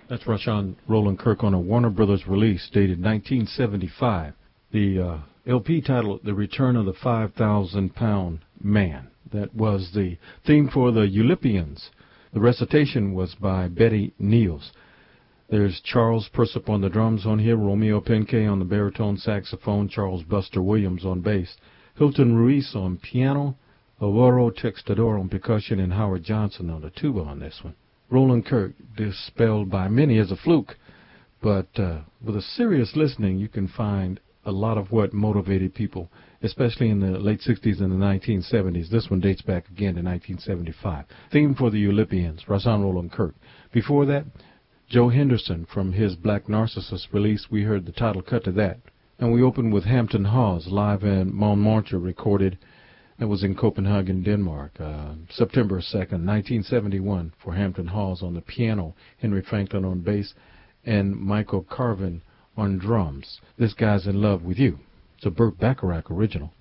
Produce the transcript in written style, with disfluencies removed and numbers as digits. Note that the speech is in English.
That's Rashawn Roland Kirk on a Warner Brothers release dated 1975. The LP titled The Return of the 5,000-Pound Man. That was the theme for the Eulipians. The recitation was by Betty Niels. There's Charles Persip on the drums on here, Romeo Penke on the baritone saxophone, Charles Buster Williams on bass, Hilton Ruiz on piano, Alvaro Textador on percussion, and Howard Johnson on the tuba on this one. Roland Kirk, dispelled by many as a fluke, but with a serious listening, you can find a lot of what motivated people, especially in the late 60s and the 1970s. This one dates back again to 1975. Theme for the Eulipians, Rashawn Roland Kirk. Before that, Joe Henderson from his Black Narcissus release. We heard the title cut to that. And we opened with Hampton Hawes, live in Montmartre, recorded. That was in Copenhagen, Denmark, September 2nd, 1971, for Hampton Hawes on the piano, Henry Franklin on bass, and Michael Carvin on drums. This Guy's in Love with You. It's a Burt Bacharach original.